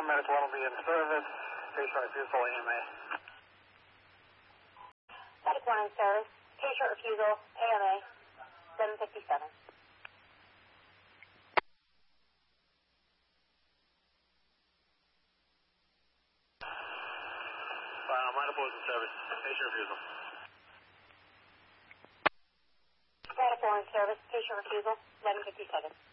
paramedic 1 will be in service. Patient refusal, AMA. Medic 1 in service. Patient refusal, AMA. 757. Minor is in service. Patient refusal. Medic 1 in service. Patient refusal, 1157.